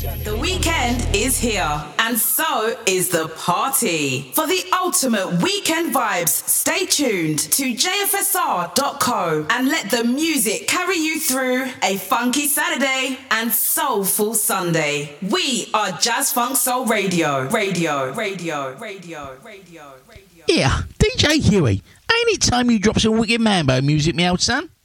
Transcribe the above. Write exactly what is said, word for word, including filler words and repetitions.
The weekend is here, and so is the party. For the ultimate weekend vibes, stay tuned to j f s r dot co and let the music carry you through a funky Saturday and soulful Sunday. We are Jazz Funk Soul Radio. Radio, radio, radio, radio, radio. Yeah, D J Huey, ain't it time you drop some wicked mambo music, me old son?